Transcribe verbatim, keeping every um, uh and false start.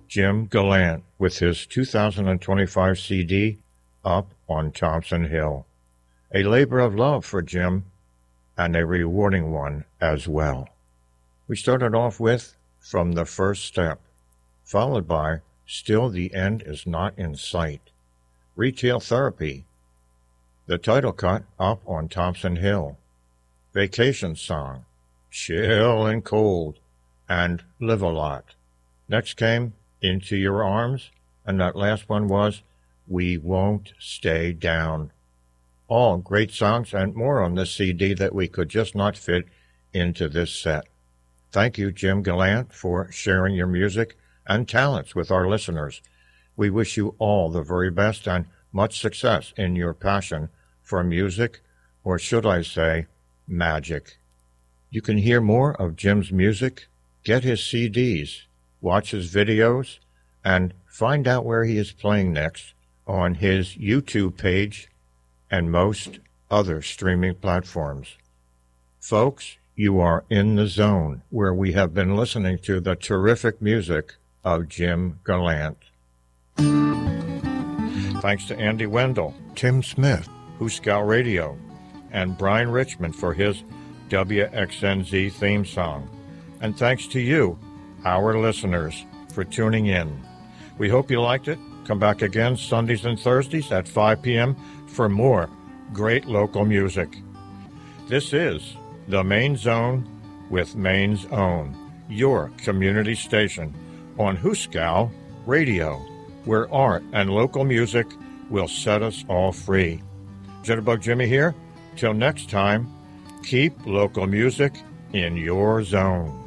Jim Gallant with his two thousand twenty-five C D, Up on Thompson Hill. A labor of love for Jim, and a rewarding one as well. We started off with From the First Step, followed by Still the End is Not in Sight, Retail Therapy, the title cut, Up on Thompson Hill, Vacation Song, Chill and Cold, and Live a Lot. Next came Into Your Arms, and that last one was We Won't Stay Down. All great songs and more on this C D that we could just not fit into this set. Thank you, Jim Gallant, for sharing your music and talents with our listeners. We wish you all the very best and much success in your passion for music, or should I say, magic. You can hear more of Jim's music, get his C Ds, watch his videos, and find out where he is playing next on his YouTube page and most other streaming platforms. Folks, you are in the zone where we have been listening to the terrific music of Jim Gallant. Thanks to Andy Wendell, Tim Smith, Hooskow Radio, and Brian Richmond for his W X N Z theme song. And thanks to you, our listeners, for tuning in. We hope you liked it. Come back again Sundays and Thursdays at five p.m. for more great local music. This is The Main Zone with Maine's Own, your community station on Hooskow Radio, where art and local music will set us all free. Jitterbug Jimmy here. Till next time, keep local music in your zone.